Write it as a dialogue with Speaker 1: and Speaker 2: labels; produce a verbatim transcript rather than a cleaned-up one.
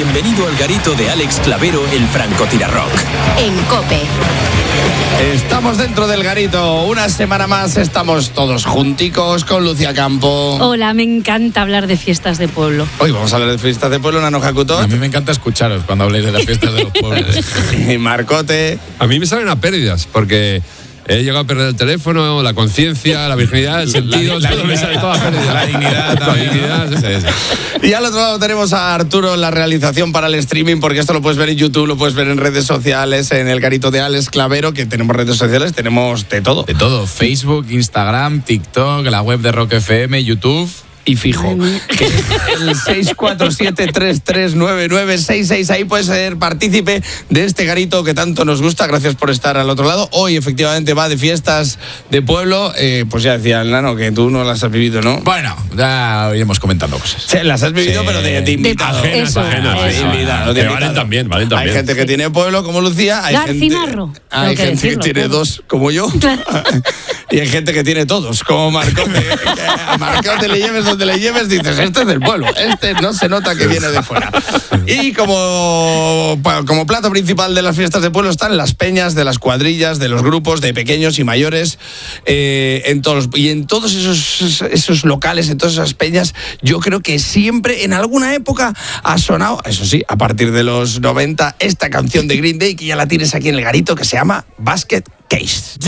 Speaker 1: Bienvenido al garito de Alex Clavero, el francotirarrock.
Speaker 2: En COPE.
Speaker 3: Estamos dentro del garito, una semana más estamos todos junticos con Lucía Campo.
Speaker 4: Hola, me encanta hablar de fiestas de pueblo.
Speaker 3: Hoy vamos a hablar de fiestas de pueblo, Nano Hakuto.
Speaker 5: A mí me encanta escucharos cuando habléis de las fiestas de los pueblos.
Speaker 3: Y Marcote.
Speaker 6: A mí me salen a pérdidas, porque he llegado a perder el teléfono, la conciencia, la virginidad, el sentido,
Speaker 5: la, la
Speaker 6: todo me sale todo a pérdidas.
Speaker 5: La dignidad,
Speaker 6: la dignidad. Sí, sí.
Speaker 3: Y al otro lado tenemos a Arturo en la realización para el streaming, porque esto lo puedes ver en YouTube, lo puedes ver en redes sociales, en el garito de Alex Clavero, que tenemos redes sociales, tenemos de todo.
Speaker 5: De todo, Facebook, Instagram, TikTok, la web de Rock F M, YouTube.
Speaker 3: Y fijo, que el seis cuatro siete, tres tres nueve nueve seis seis, ahí puedes ser partícipe de este garito que tanto nos gusta. Gracias por estar al otro lado. Hoy efectivamente va de fiestas de pueblo. Eh, pues ya decía el Nano que tú no las has vivido, ¿no?
Speaker 5: Bueno, ya iremos comentando cosas.
Speaker 3: Sí, las has vivido,
Speaker 5: Sí.
Speaker 3: pero de, de invitado.
Speaker 6: Ajenas,
Speaker 4: Eso,
Speaker 6: ajenas.
Speaker 4: eso.
Speaker 6: sí,
Speaker 3: Invitado, de
Speaker 6: que
Speaker 3: invitado.
Speaker 6: valen también, valen también.
Speaker 3: Hay gente que tiene pueblo como Lucía, hay
Speaker 4: Garcimarro,
Speaker 3: gente, hay
Speaker 4: tengo que
Speaker 3: gente
Speaker 4: decirlo,
Speaker 3: que tiene
Speaker 4: claro.
Speaker 3: dos como yo.
Speaker 4: Claro.
Speaker 3: Y hay gente que tiene todos, como Marcote. Que a Marcote le lleves donde le lleves, dices, este es del pueblo, este no se nota que viene de fuera. Y como, como plato principal de las fiestas de pueblo están las peñas de las cuadrillas, de los grupos de pequeños y mayores, eh, en todos, y en todos esos, esos locales, en todas esas peñas, yo creo que siempre, en alguna época, ha sonado, eso sí, a partir de los noventa, esta canción de Green Day, que ya la tienes aquí en el garito, que se llama Basket Case.